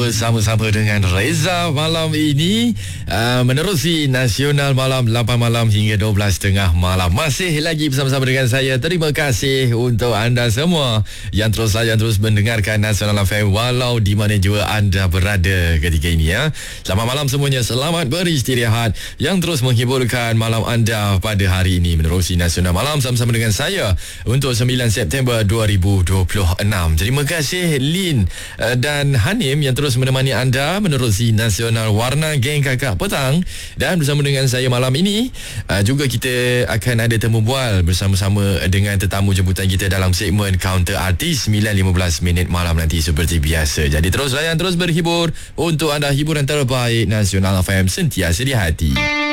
bersama-sama dengan Reza malam ini menerusi Nasional Malam 8 malam hingga 12.30 malam. Masih lagi bersama-sama dengan saya. Terima kasih untuk anda semua yang terus mendengarkan Nasional FM walau di mana jua anda berada ketika ini ya. Selamat malam semuanya. Selamat beristirahat yang terus menghiburkan malam anda pada hari ini menerusi Nasional Malam sama-sama dengan saya untuk 9 September 2026. Terima kasih Lin dan Hanim yang terus menemani anda menerusi Nasional Warna Geng Kakak Petang. Dan bersama dengan saya malam ini juga kita akan ada temu bual bersama-sama dengan tetamu jemputan kita dalam segmen Counter Artis 9.15 minit malam nanti seperti biasa. Jadi terus layan, terus berhibur untuk anda, hiburan terbaik Nasional FM sentiasa di hati.